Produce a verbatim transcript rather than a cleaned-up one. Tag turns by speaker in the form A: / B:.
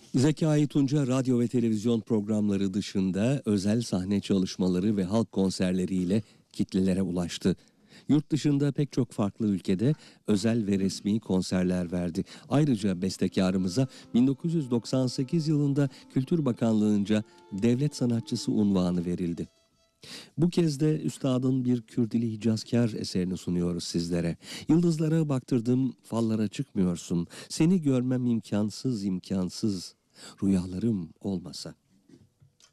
A: Zekai Tunca radyo ve televizyon programları dışında özel sahne çalışmaları ve halk konserleriyle kitlelere ulaştı. Yurt dışında pek çok farklı ülkede özel ve resmi konserler verdi. Ayrıca bestekarımıza bin dokuz yüz doksan sekiz yılında Kültür Bakanlığı'nca devlet sanatçısı unvanı verildi. Bu kez de üstadın bir Kürdili Hicazkar eserini sunuyoruz sizlere. Yıldızlara baktırdım, fallara çıkmıyorsun. Seni görmem imkansız imkansız, rüyalarım olmasa.